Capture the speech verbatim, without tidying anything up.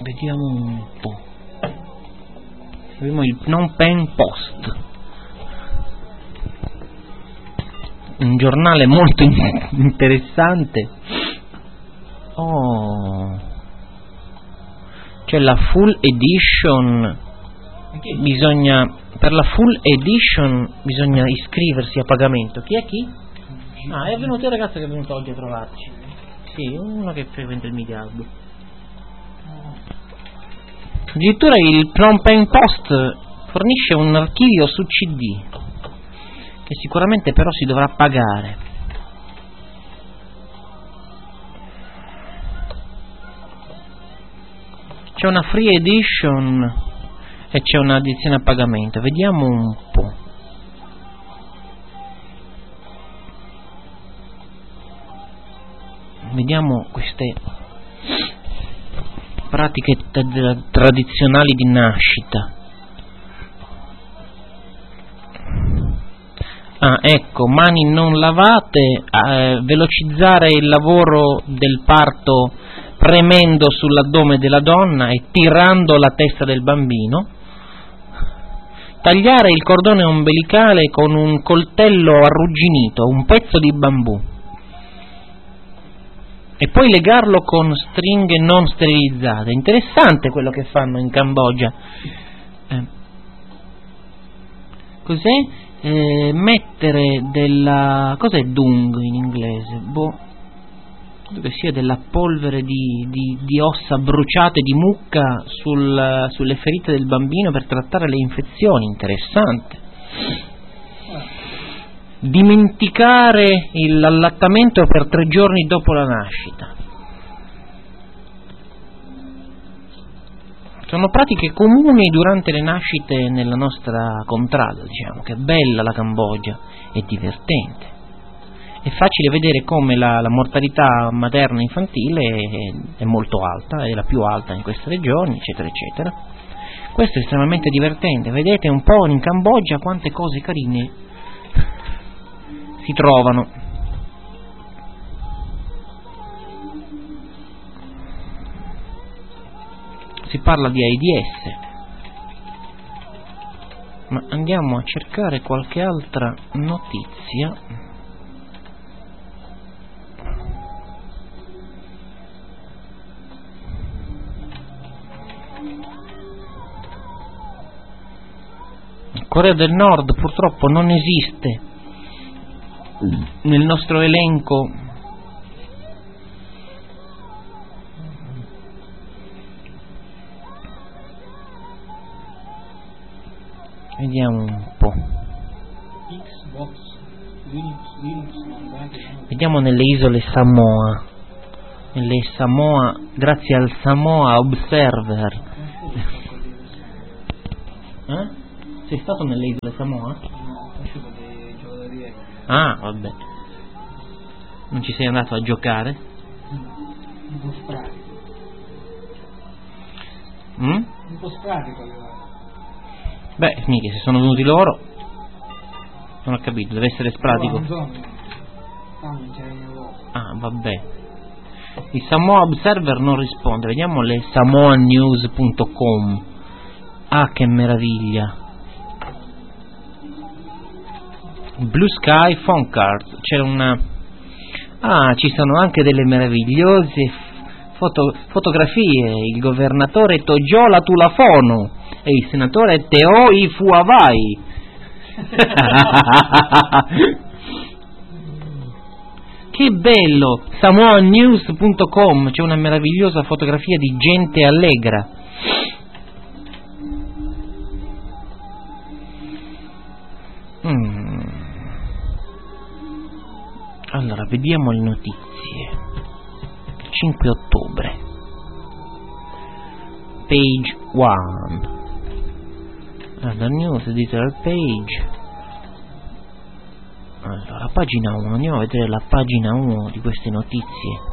Vediamo un po'. Abbiamo il Phnom Penh Post, un giornale molto interessante. Oh, c'è la full edition. Bisogna, per la full edition bisogna iscriversi a pagamento. Chi è chi? Ah, è venuto il ragazzo che è venuto oggi a trovarci. Sì, uno che frequenta il miliardo. Addirittura il Phnom Penh Post fornisce un archivio su C D, che sicuramente però si dovrà pagare. C'è una free edition e c'è un'edizione a pagamento. Vediamo un po'. Vediamo queste pratiche t- tradizionali di nascita. Ah, ecco, mani non lavate, eh, velocizzare il lavoro del parto premendo sull'addome della donna e tirando la testa del bambino. Tagliare il cordone ombelicale con un coltello arrugginito, un pezzo di bambù, e poi legarlo con stringhe non sterilizzate. Interessante quello che fanno in Cambogia. Eh. Cos'è? Eh, mettere della... cos'è dung in inglese? Boh, dove sia della polvere di, di, di ossa bruciate di mucca sul, sulle ferite del bambino per trattare le infezioni. Interessante. Dimenticare il allattamento per tre giorni dopo la nascita. Sono pratiche comuni durante le nascite nella nostra contrada, diciamo. Che bella la Cambogia, è divertente. È facile vedere come la, la mortalità materna infantile è, è molto alta, è la più alta in queste regioni, eccetera, eccetera. Questo è estremamente divertente. Vedete un po' in Cambogia quante cose carine si trovano. Si parla di AIDS, ma andiamo a cercare qualche altra notizia. Corea del Nord purtroppo non esiste nel nostro elenco. Vediamo un po'. Vediamo nelle isole Samoa. Nelle Samoa, grazie al Samoa Observer. Eh? Sei stato nelle isole Samoa? No, faccio dei giocatori. Ah, vabbè. Non ci sei andato a giocare? Un po' spratico. Mm? Un po' spratico. Beh, mica, se sono venuti loro. Non ho capito, deve essere spratico. Ah, vabbè. Il Samoa Observer non risponde. Vediamo le samoa news punto com. Ah, che meraviglia. Blue Sky Phone Cards. C'è una... Ah, ci sono anche delle meravigliose foto... fotografie. Il governatore Tojola Tulafono e il senatore Teo Ifuavai. Che bello. samoa news punto com. C'è una meravigliosa fotografia di gente allegra. Mm. Allora, vediamo le notizie. cinque ottobre. Page uno. Allora, news editorial page. Allora, pagina uno. Andiamo a vedere la pagina uno di queste notizie.